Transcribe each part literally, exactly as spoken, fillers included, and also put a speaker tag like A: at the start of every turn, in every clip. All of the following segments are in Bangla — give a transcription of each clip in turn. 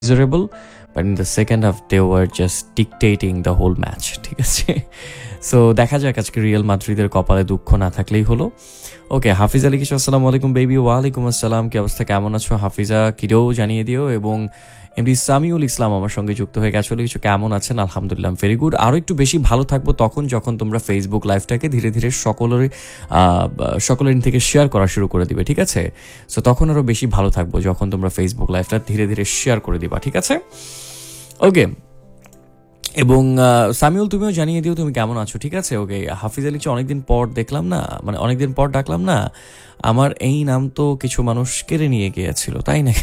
A: miserable, but in the second half they were just dictating the whole match. ঠিক আছে, সো দেখা যাক আজকে রিয়াল মাদ্রিদের কপালে দুঃখ না থাকলেই হলো। ওকে, হাফিজা লিখেছো আসসালামু আলাইকুম বেবি। ওয়ালাইকুম আসসালাম, কি অবস্থা, কেমন আছো হাফিজা? কিরেও জানিয়ে দিও। এবং এমডি সামিউল ইসলাম আমার সঙ্গে যুক্ত হয়ে গেছো, লিখেছো কেমন আছেন? আলহামদুলিল্লাহ ভেরি গুড। আরও একটু বেশি ভালো থাকবো তখন যখন তোমরা ফেসবুক লাইভটাকে ধীরে ধীরে সকলের সকলের থেকে শেয়ার করা শুরু করে দিবে, ঠিক আছে? সো তখন আরও বেশি ভালো থাকবো যখন তোমরা ফেসবুক লাইভটা ধীরে ধীরে শেয়ার করে দিবা, ঠিক আছে? ওকে, এবং সামিউল তুমিও জানিয়ে দিও তুমি কেমন আছো, ঠিক আছে? ওকে, হাফিজ আলী অনেকদিন পর দেখলাম না, মানে অনেকদিন পর ডাকলাম না। আমার এই নাম তো কিছু মানুষ কেড়ে নিয়ে গিয়েছিল, তাই না?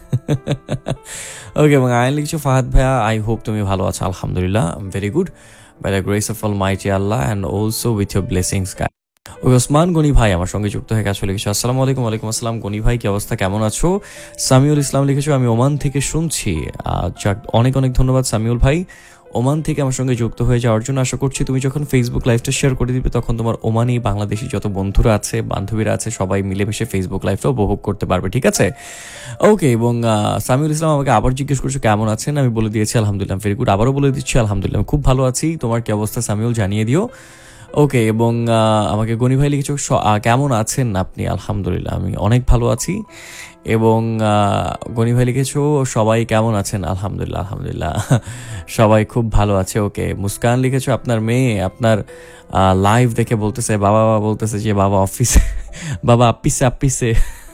A: ওকে, এবং আইন লিখছো ফাহাদ ভাইয়া, আই হোপ তুমি ভালো আছো। আলহামদুলিল্লাহ very good, by the grace of Almighty Allah and also with your blessings guys. ওই ওসমান গনি ভাই আমার সঙ্গে যুক্ত হয়ে গেছে, লিখেছো আসসালামু আলাইকুম। ওয়ালাইকুম আসসালাম গনি ভাই, কি অবস্থা, কেমন আছো? সামিউল ইসলাম লিখেছো আমি ওমান থেকে শুনছি। যাক, অনেক অনেক ধন্যবাদ সামিউল ভাই ওমান থেকে আমার সঙ্গে যুক্ত হয়ে যাওয়ার জন্য। আশা করছি তুমি যখন ফেসবুক লাইভটা শেয়ার করে দিবে তখন তোমার ওমানি বাংলাদেশি যত বন্ধুরা আছে, বান্ধবীরা আছে, সবাই মিলেমিশে ফেসবুক লাইভটা উপভোগ করতে পারবে, ঠিক আছে? ওকে, এবং সামিউল ইসলাম আমাকে আবার জিজ্ঞেস করছো কেমন আছেন, আমি বলে দিয়েছি আলহামদুলিল্লাহ ভেরি গুড। আবারও বলে দিচ্ছি আলহামদুলিল্লাহ খুব ভালো আছি। তোমার কি অবস্থা সামিউল, জানিয়ে দিও। ওকে, এবং আমাকে গনি ভাই লিখেছো কেমন আছেন আপনি? আলহামদুলিল্লাহ আমি অনেক ভালো আছি। এবং গনি ভাই লিখেছো সবাই কেমন আছেন? আলহামদুলিল্লাহ আলহামদুলিল্লাহ সবাই খুব ভালো আছে। ওকে, মুস্কান লিখেছো আপনার মেয়ে আপনার লাইভ দেখে বলতেছে বাবা বাবা বলতেছে যে বাবা অফিসে বাবা আপিসে আপিসে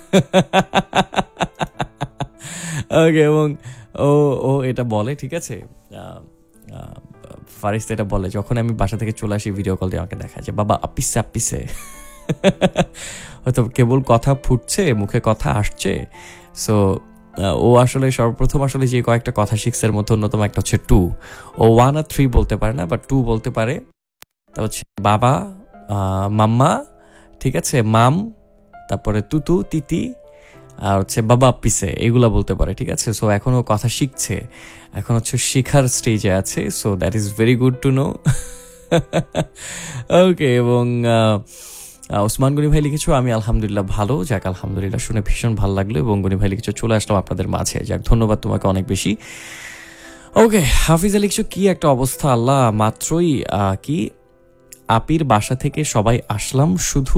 A: ওকে, এবং ও ও এটা বলে, ঠিক আছে, ফারিস এটা বলে যখন আমি বাসা থেকে চলে আসি ভিডিও কল দিয়ে আমাকে দেখায় যে বাবা আপিসে আপিসে হয়তো কেবল কথা ফুটছে, মুখে কথা আসছে। সো ও আসলে সর্বপ্রথম আসলে যে কয়েকটা কথা শিখছে এর মধ্যে অন্যতম একটা হচ্ছে টু। ও ওয়ান আর থ্রি বলতে পারে না, বাট টু বলতে পারে। তা হচ্ছে বাবা, মাম্মা, ঠিক আছে, মাম, তারপরে তুতু, তিতি, আর হচ্ছে বাবা পিসে, এগুলা বলতে পারে, ঠিক আছে? সো এখনও কথা শিখছে, এখন হচ্ছে শিখার স্টেজে আছে। So that is very good to know. ওকে, এবং ওসমান গনি ভাই লিখেছো আমি আলহামদুলিল্লাহ ভালো। যাক, আলহামদুলিল্লাহ শুনে ভীষণ ভালো লাগলো। এবং গনি ভাই লিখেছো চলে আসলাম আপনাদের মাঝে। যাক, ধন্যবাদ তোমাকে অনেক বেশি। ওকে, হাফিজা লিখছো কি একটা অবস্থা, আল্লাহ মাত্রই কি আপির বাসা থেকে সবাই আসলাম, শুধু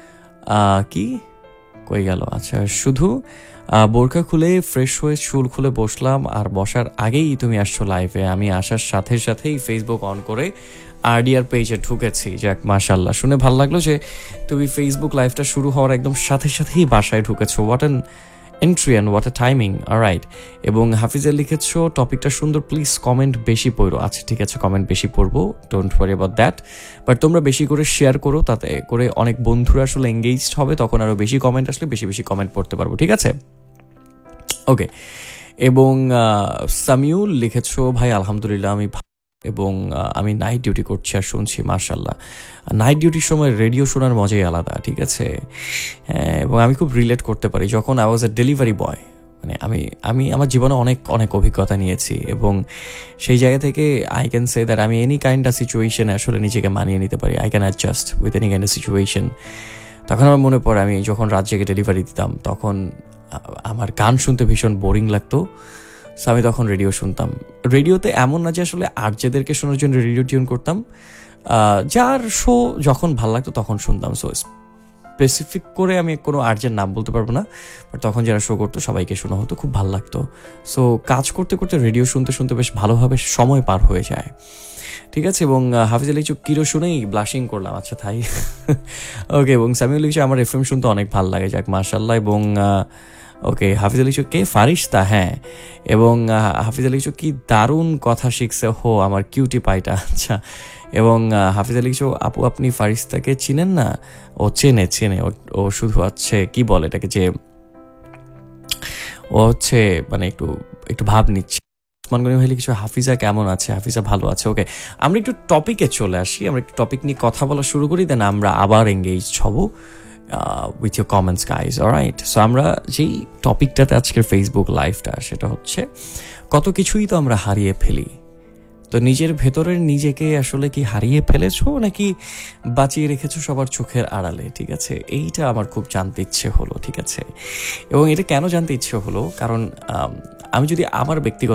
A: কি কই গেল, আচ্ছা, শুধু বোরকা খুলে ফ্রেশ হয়ে চুল খুলে বসলাম, আর বসার আগেই তুমি আসছো লাইভে। আমি আসার সাথে সাথেই ফেসবুক অন করে আরডিআর পেজে ঢুকেছি। যাক, মাশাআল্লাহ শুনে ভালো লাগলো যে তুমি ফেসবুক লাইভটা শুরু হওয়ার একদম সাথে সাথেই বাসায় ঢুকেছো। What an entry and what a timing, alright. এবং হাফিজা লিখেছো টপিকটা সুন্দর, প্লিজ কমেন্ট বেশি পড়ো। আচ্ছা ঠিক আছে, কমেন্ট বেশি পড়বো, don't worry about that. But তোমরা বেশি করে শেয়ার করো, তাতে করে অনেক বন্ধুরা আসলে এঙ্গেজড হবে, তখন আরও বেশি কমেন্ট আসলে বেশি বেশি কমেন্ট পড়তে পারবো, ঠিক আছে? ওকে, এবং সামিউল লিখেছো ভাই আলহামদুলিল্লাহ আমি, এবং আমি নাইট ডিউটি করছি আর শুনছি, মাশাআল্লাহ নাইট ডিউটির সময় রেডিও শোনার মজাই আলাদা, ঠিক আছে? হ্যাঁ, এবং আমি খুব রিলেট করতে পারি। যখন I was A delivery boy, মানে আমি আমি আমার জীবনে অনেক অনেক অভিজ্ঞতা নিয়েছি, এবং সেই জায়গা থেকে আই ক্যান সে দ্যাট আমি এনি কাইন্ড অফ সিচুয়েশনে আসলে নিজেকে মানিয়ে নিতে পারি। I can adjust with any kind of situation. তখন আমার মনে পড়ে আমি যখন রাত জেগে ডেলিভারি দিতাম, তখন আমার গান শুনতে ভীষণ বোরিং লাগতো। সো আমি তখন রেডিও শুনতাম। রেডিওতে এমন না যে আসলে আরজেদেরকে শোনার জন্য রেডিও টিউন করতাম, যার শো যখন ভালো লাগতো তখন শুনতাম। সো স্পেসিফিক করে আমি কোনো আর্জের নাম বলতে পারবো না, বাট তখন যারা শো করতো সবাইকে শোনা হতো, খুব ভালো লাগতো। সো কাজ করতে করতে রেডিও শুনতে শুনতে বেশ ভালোভাবে সময় পার হয়ে যায়, ঠিক আছে? এবং হাফিজ আলী চুপ কিরো শুনেই ব্লাশিং করলাম, আচ্ছা তাই। ওকে, এবং সামিউল লিখছে আমার এফএম শুনতে অনেক ভালো লাগে। যাক, মাশাআল্লাহ। এবং ওকে, হাফিজ আলী চুপ কে ফারিস্তা, হ্যাঁ। এবং হাফিজ আলী চুপ কি দারুণ কথা শিখছে, হো আমার কিউটি পাইটা, আচ্ছা। এবং হাফিজ আলী চুপ আপু আপনি ফারিস্তাকে চিনেন না? ও চেনে চেনে ও শুধু হচ্ছে কি বলে এটাকে, যে ও হচ্ছে মানে একটু একটু ভাব নিচ্ছে। মনগনি হইলে কিছু হাফিজা কেমন আছে? হাফিজা ভালো আছে। ওকে, আমরা একটু টপিকে চলে আসি, আমরা একটু টপিক নিয়ে কথা বলা শুরু করি, দেন আমরা আবার এঙ্গেজ হব with your comments guys, alright? So আমরা যেই টপিকটাতে আজকের ফেসবুক লাইভটা, সেটা হচ্ছে কত কিছুই তো আমরা হারিয়ে ফেলি, তো নিজের ভেতরের নিজেকে আসলে কি হারিয়ে ফেলেছো নাকি বাঁচিয়ে রেখেছো সবার চোখের আড়ালে, ঠিক আছে? এইটা আমার খুব জানতে ইচ্ছে হলো, ঠিক আছে? এবং এটা কেন জানতে ইচ্ছে হলো, কারণ আমি যদি আমার ব্যক্তিগত